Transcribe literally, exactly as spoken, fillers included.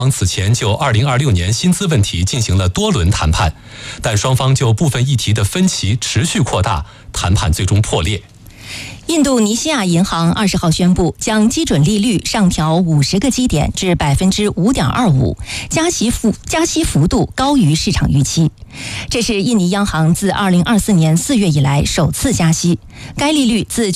此前就二零二六年薪资问题进行了多轮谈判，但双方就部分议题的分歧持续扩大，谈判最终破裂。 印度尼西亚银行二十号宣布，将基准利率上调五十个基点至百分之五点二五，加息幅加息幅度高于市场预期。这是印尼央行自二零二四年四月以来首次加息，该利率自